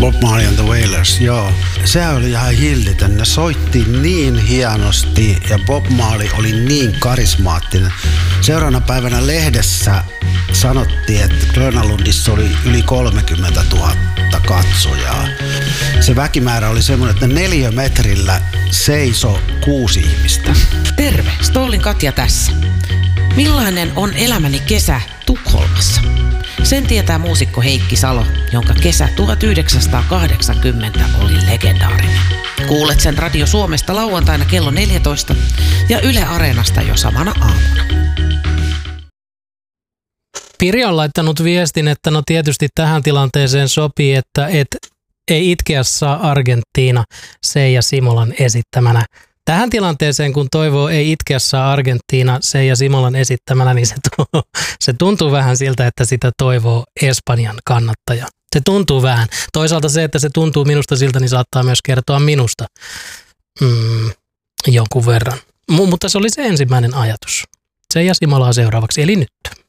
Bob Marley and the Wailers, joo. Se oli ihan hillitön. Ne soitti niin hienosti ja Bob Marley oli niin karismaattinen. Seuraavana päivänä lehdessä sanottiin, että Grönalundissa oli yli 30 000 katsojaa. Se väkimäärä oli semmoinen, että 4 metrillä seisoi 6 ihmistä. Terve, Stollin Katja tässä. Millainen on elämäni kesä Tukholmassa? Sen tietää muusikko Heikki Salo, jonka kesä 1980 oli legendaarinen. Kuulet sen Radio Suomesta lauantaina kello 14 ja Yle Areenasta jo samana aamuna. Piri on laittanut viestin, että no tietysti tähän tilanteeseen sopii, että ei itkeä saa Argentiina Seija Simolan esittämänä. Tähän tilanteeseen, kun toivoo ei itkeä saa Argentiina Seija Simolan esittämänä, niin se tuntuu vähän siltä, että sitä toivoo Espanjan kannattaja. Se tuntuu vähän. Toisaalta se, että se tuntuu minusta siltä, niin saattaa myös kertoa minusta jonkun verran. Mutta se oli se ensimmäinen ajatus. Seija Simolaa seuraavaksi, eli nyt.